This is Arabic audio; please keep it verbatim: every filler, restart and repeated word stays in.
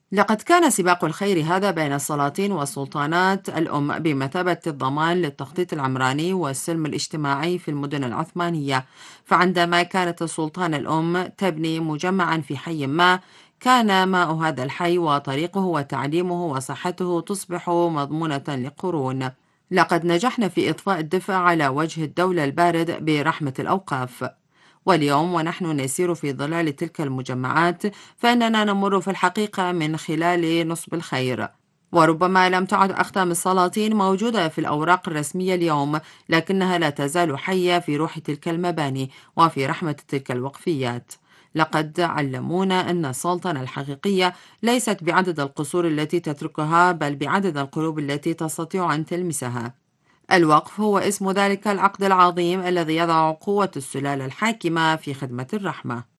لقد كان سباق الخير هذا بين السلاطين والسلطانات الأم بمثابة الضمان للتخطيط العمراني والسلم الاجتماعي في المدن العثمانية. فعندما كانت السلطانة الأم تبني مجمعا في حي ما، كان ماء هذا الحي وطريقه وتعليمه وصحته تصبح مضمونة لقرون. لقد نجحنا في إطفاء الدفء على وجه الدولة البارد برحمة الأوقاف. واليوم ونحن نسير في ظلال تلك المجمعات، فإننا نمر في الحقيقة من خلال نصب الخير. وربما لم تعد أختام السلاطين موجودة في الأوراق الرسمية اليوم، لكنها لا تزال حية في روح تلك المباني وفي رحمة تلك الوقفيات. لقد علمونا أن السلطنة الحقيقية ليست بعدد القصور التي تتركها، بل بعدد القلوب التي تستطيع أن تلمسها. الوقف هو اسم ذلك العقد العظيم الذي يضع قوة السلالة الحاكمة في خدمة الرحمة.